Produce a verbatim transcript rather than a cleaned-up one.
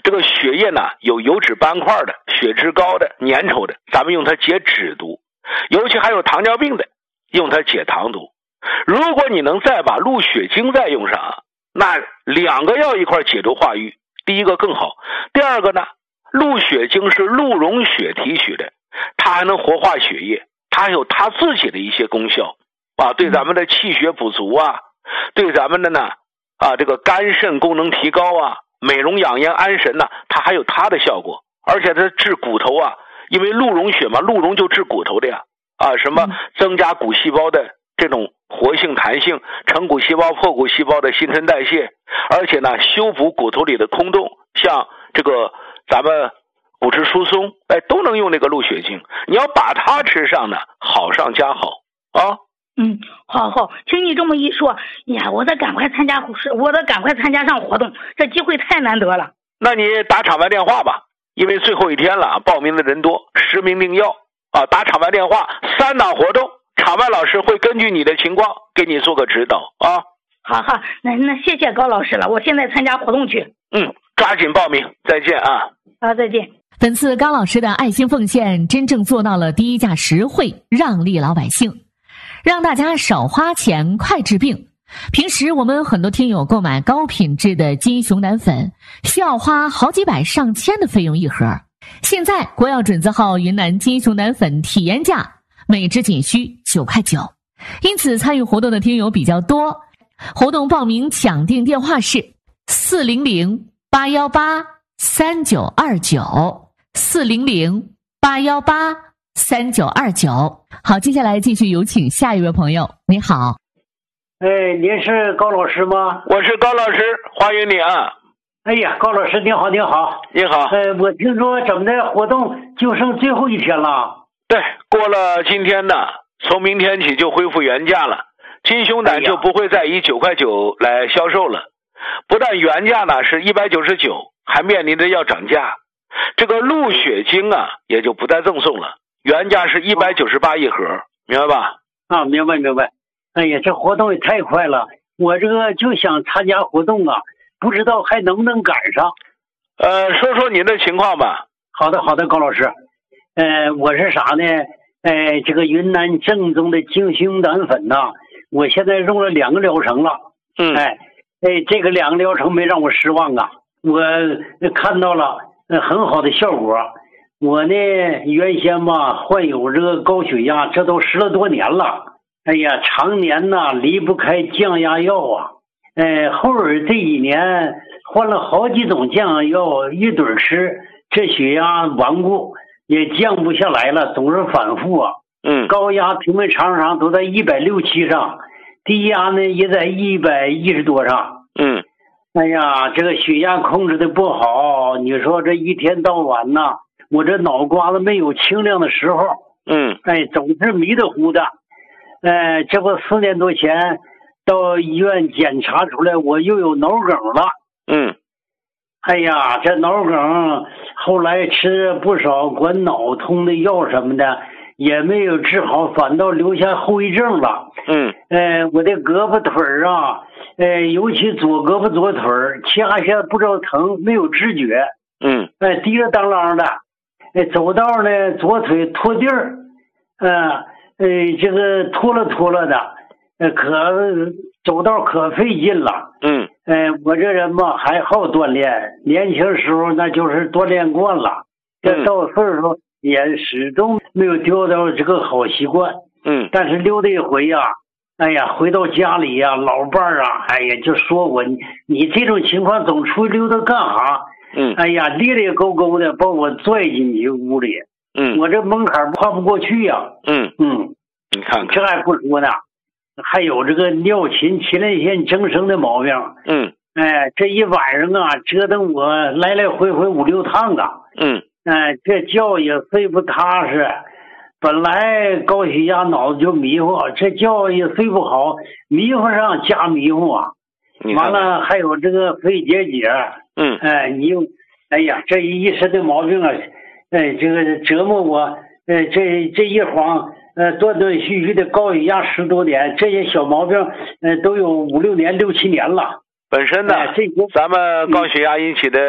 这个血液呢有油脂斑块的、血脂高的、粘稠的，咱们用它解脂毒，尤其还有糖尿病的，用它解糖毒。如果你能再把鹿血精再用上，那两个药一块解毒化瘀，第一个更好，第二个呢，鹿血精是鹿茸血提取的，它还能活化血液，它还有它自己的一些功效啊，对咱们的气血补足啊，对咱们的呢啊这个肝肾功能提高啊，美容养颜安神呢，它还有它的效果，而且它治骨头啊，因为鹿茸血嘛，鹿茸就治骨头的呀，啊什么增加骨细胞的这种活性弹性，成骨细胞破骨细胞的新陈代谢，而且呢修补骨头里的空洞，像这个咱们骨质疏松，哎都能用那个鹿血精，你要把它吃上呢，好上加好啊。 嗯，好好，听你这么一说，呀，我得赶快参加，我得赶快参加上活动，这机会太难得了。 那你打场外电话吧，因为最后一天了，报名的人多，实名定要啊，打场外电话，三档活动，场外老师会根据你的情况给你做个指导啊。 好好，那那谢谢高老师了，我现在参加活动去。 嗯，抓紧报名，再见啊。 好，再见。 本次高老师的爱心奉献真正做到了低价实惠，让利老百姓，让大家少花钱快治病。平时我们很多听友购买高品质的金熊胆粉需要花好几百上千的费用一盒，现在国药准字号云南金熊胆粉体验价每支仅需九块九，因此参与活动的听友比较多。活动报名抢订电话是四零零八一八三九二九四零零八一八三九二九。好，接下来继续有请下一位朋友。你好。 哎，您是高老师吗？ 我是高老师，欢迎你啊。 哎呀，高老师您好，您好。 你好。 呃，我听说咱们的活动就剩最后一天了。 对，过了今天呢，从明天起就恢复原价了，金熊胆就不会再以九块九来销售了。不但原价呢是一百九十九，还面临着要涨价。这个鹿血精啊，也就不再赠送了，原价是一百九十八一盒，明白吧？ 啊，明白明白。哎呀，这活动也太快了，我这个就想参加活动啊，不知道还能不能赶上。 呃，说说您的情况吧。 好的好的，高老师。呃，我是啥呢？呃，这个云南正宗的金熊胆粉呐、啊，我现在用了两个疗程了。 嗯。 哎哎，这个两个疗程没让我失望啊，我看到了很好的效果。我呢，原先嘛患有这个高血压，这都十了多年了。哎呀，常年呐离不开降压药啊。呃，后儿这几年换了好几种降压药，一顿吃，这血压顽固，也降不下来了，总是反复啊。 嗯。 高压平均常常都在一百六七上，低压呢也在一百一十多上。 嗯。 哎呀，这个血压控制的不好，你说这一天到晚呐，我这脑瓜子没有清亮的时候。 嗯。 哎，总是迷得糊的。呃，这不四年多前到医院检查出来我又有脑梗了。 嗯。 哎呀，这脑梗后来吃不少管脑通的药什么的，也没有治好，反倒留下后遗症了。 嗯。 呃，我的胳膊腿儿啊，呃，尤其左胳膊左腿儿掐下不知道疼，没有知觉。 嗯。 哎，滴了当啷的。哎，走道呢，左腿拖地儿，呃。呃，这个拖了拖了的，呃，可走道可费劲了。 嗯。 呃，我这人嘛还好锻炼，年轻时候那就是锻炼惯了，这到岁数也始终没有丢掉这个好习惯。 嗯。 但是溜达一回呀、啊，哎呀，回到家里呀、啊，老伴儿啊，哎呀，就说我你你这种情况总出去溜达干啥？ 嗯。 哎呀，咧咧勾勾的把我拽进去屋里。 嗯， 我这门槛跨不过去呀、啊。 嗯嗯， 你看看， 这还不说呢，还有这个尿频、前列腺增生的毛病。 嗯， 哎，这一晚上啊，折腾我来来回回五六趟啊。 嗯， 哎，这觉也睡不踏实。本来高血压脑子就迷糊，这觉也睡不好，迷糊上加迷糊啊。完了还有这个肺结节。 嗯， 哎，你又，哎呀，这一身的毛病啊。哎，这个折磨我，呃，这这一晃，呃，断断续续的高血压十多年，这些小毛病，呃，都有五六年、六七年了。 本身呢， 哎、这咱们高血压引起的